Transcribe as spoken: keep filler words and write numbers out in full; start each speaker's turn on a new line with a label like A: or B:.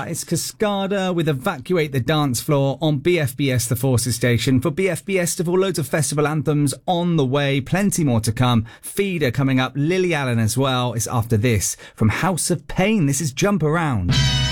A: that, it's Cascada with Evacuate the Dance Floor on B F B S The Forces station. For B F B Festival, loads of festival anthems on the way, plenty more to come. Feeder coming up, Lily Allen as well. It's after this from House of Pain. This is Jump Around.